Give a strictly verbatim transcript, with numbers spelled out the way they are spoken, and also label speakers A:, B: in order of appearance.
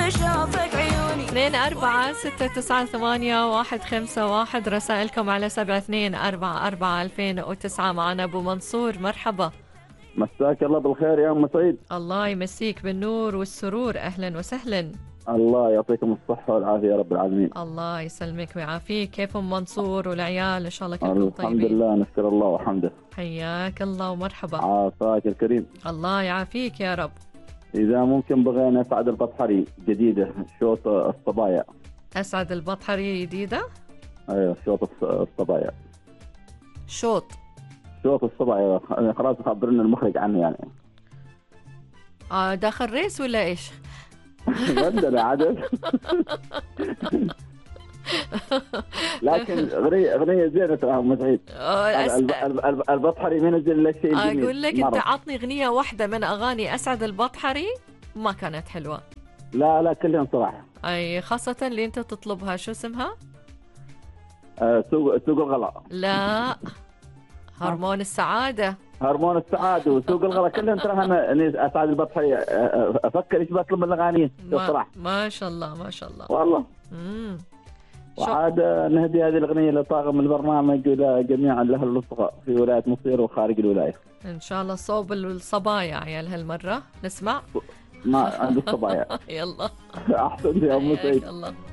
A: وشافك عيوني.
B: اثنين أربعة ستة تسعة ثمانية واحد خمسة واحد. رسائلكم على سبعة اثنين أربعة أربعة ألفين وتسعة. معنا أبو منصور، مرحبا.
C: مساك الله بالخير يا أم سعيد.
B: الله يمسيك بالنور والسرور، أهلا وسهلا.
C: الله يعطيكم الصحة والعافية يا رب العالمين.
B: الله يسلمك ويعافيك. كيف أم منصور والعيال؟ إن شاء الله كلكم طيبين.
C: الحمد لله، نشكر الله وحمده.
B: حياك الله ومرحبا.
C: عافاك الكريم.
B: الله يعافيك يا رب.
C: إذا ممكن بغينا أسعد البطحري جديدة، شوط الصبايا.
B: أسعد البطحري جديدة؟
C: أيوة، شوط الصبايا.
B: شوط
C: شوط الصبايا، خلاص خبرنا المخرج عنه يعني.
B: آه داخل ريس ولا إيش؟
C: عندنا عدد. لكن أغنية أغنية زينة ترى أم سعيد. البطحري منزل لك شيء جميل.
B: أقول لك أنت عطني أغنية واحدة من أغاني أسعد البطحري ما كانت حلوة.
C: لا لا كلهم صراحة.
B: أي خاصة اللي أنت تطلبها، شو اسمها؟
C: آه سوق سوق الغلا.
B: لا، هرمون السعادة.
C: هرمون السعادة وسوق الغلا كلهم ترى أنا أسعد البطحري أفكر إيش بطلب من الأغاني صراحة.
B: ما شاء الله ما شاء الله
C: والله.
B: امم
C: وعاد نهدي هذه الأغنية لطاقم البرنامج ولا جميع الأهل الأصدقاء في ولاية مصير وخارج الولاية.
B: إن شاء الله صوب الصبايا عيال هالمرة نسمع.
C: ما عند الصبايا.
B: يلا
C: أحسن يا أم سعيد.
B: الله.